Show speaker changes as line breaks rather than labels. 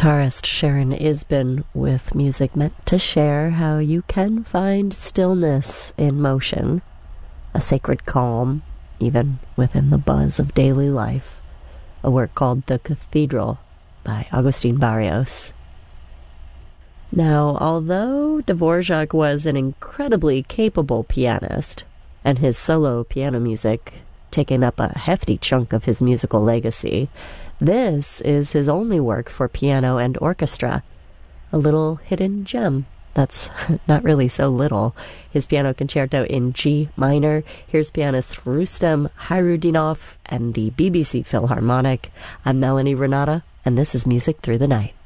guitarist Sharon Isbin with music meant to share how you can find stillness in motion, a sacred calm, even within the buzz of daily life. A work called The Cathedral by Agustin Barrios. Now, although Dvorak was an incredibly capable pianist, and his solo piano music taking up a hefty chunk of his musical legacy, this is his only work for piano and orchestra, a little hidden gem that's not really so little. His piano concerto in G minor. Here's pianist Rustem Hayroudinov and the BBC Philharmonic. I'm Melanie Renata, and this is Music Through the Night.